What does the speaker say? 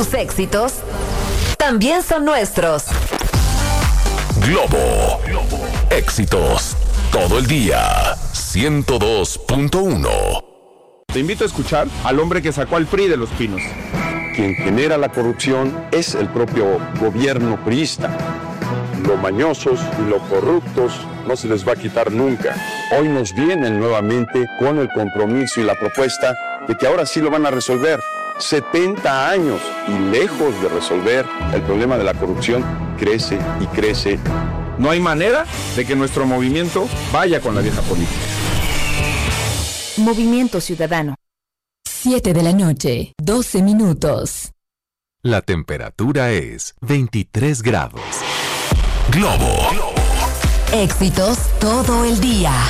Tus éxitos también son nuestros. Globo. Éxitos todo el día. 102.1. Te invito a escuchar al hombre que sacó al PRI de los pinos. Quien genera la corrupción es el propio gobierno priista. Los mañosos y los corruptos no se les va a quitar nunca. Hoy nos vienen nuevamente con el compromiso y la propuesta de que ahora sí lo van a resolver. 70 años y lejos de resolver el problema de la corrupción, crece y crece. No hay manera de que nuestro movimiento vaya con la vieja política. Movimiento Ciudadano. 7 de la noche, 12 minutos. La temperatura es 23 grados. Globo. Éxitos todo el día.